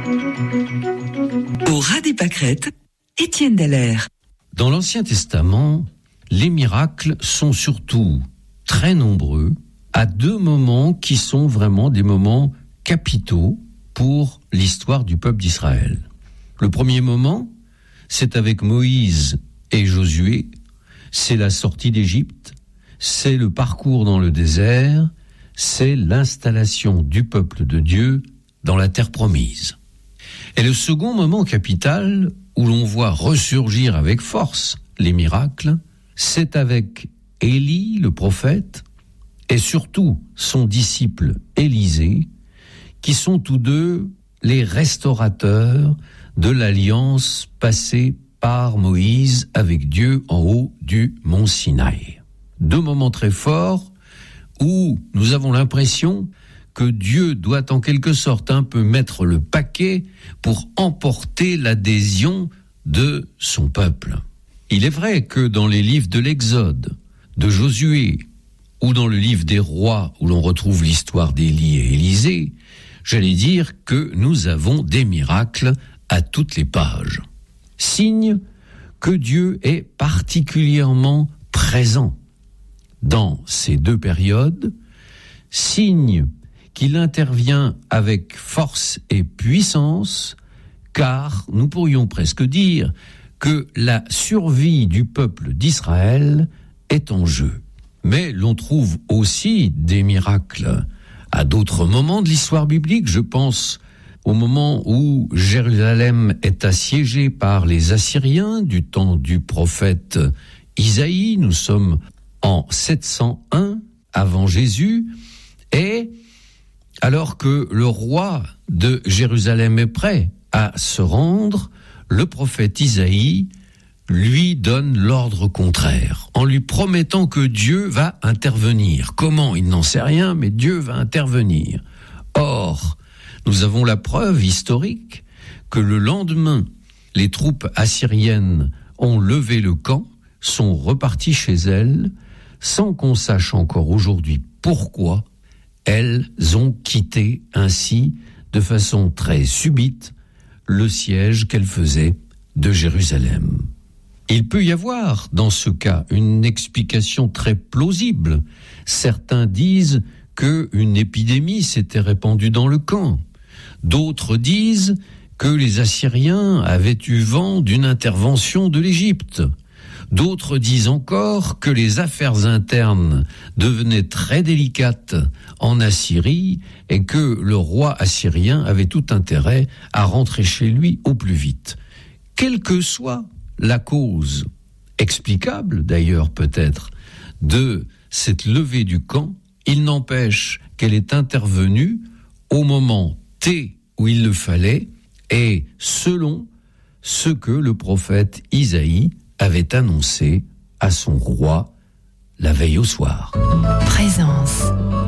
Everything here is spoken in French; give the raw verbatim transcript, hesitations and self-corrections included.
Au ras des pâquerettes, Étienne Dallaire. Dans l'Ancien Testament, les miracles sont surtout très nombreux à deux moments qui sont vraiment des moments capitaux pour l'histoire du peuple d'Israël. Le premier moment, c'est avec Moïse et Josué, c'est la sortie d'Égypte, c'est le parcours dans le désert, c'est l'installation du peuple de Dieu dans la terre promise. Et le second moment capital, où l'on voit ressurgir avec force les miracles, c'est avec Élie, le prophète, et surtout son disciple Élisée, qui sont tous deux les restaurateurs de l'alliance passée par Moïse avec Dieu en haut du mont Sinaï. Deux moments très forts où nous avons l'impression que Dieu doit en quelque sorte un peu mettre le paquet pour emporter l'adhésion de son peuple. Il est vrai que dans les livres de l'Exode, de Josué, ou dans le livre des rois où l'on retrouve l'histoire d'Élie et Élisée, j'allais dire que nous avons des miracles à toutes les pages. Signe que Dieu est particulièrement présent dans ces deux périodes, signe qu'il intervient avec force et puissance, car nous pourrions presque dire que la survie du peuple d'Israël est en jeu. Mais l'on trouve aussi des miracles à d'autres moments de l'histoire biblique. Je pense au moment où Jérusalem est assiégée par les Assyriens du temps du prophète Isaïe. Nous sommes en sept cent un avant Jésus, et alors que le roi de Jérusalem est prêt à se rendre, le prophète Isaïe lui donne l'ordre contraire, en lui promettant que Dieu va intervenir. Comment ? Il n'en sait rien, mais Dieu va intervenir. Or, nous avons la preuve historique que le lendemain, les troupes assyriennes ont levé le camp, sont reparties chez elles, sans qu'on sache encore aujourd'hui pourquoi elles ont quitté ainsi, de façon très subite, le siège qu'elles faisaient de Jérusalem. Il peut y avoir, dans ce cas, une explication très plausible. Certains disent qu'une épidémie s'était répandue dans le camp. D'autres disent que les Assyriens avaient eu vent d'une intervention de l'Égypte. D'autres disent encore que les affaires internes devenaient très délicates en Assyrie et que le roi assyrien avait tout intérêt à rentrer chez lui au plus vite. Quelle que soit la cause, explicable d'ailleurs peut-être, de cette levée du camp, il n'empêche qu'elle est intervenue au moment T où il le fallait et selon ce que le prophète Isaïe avait annoncé à son roi la veille au soir. Présence.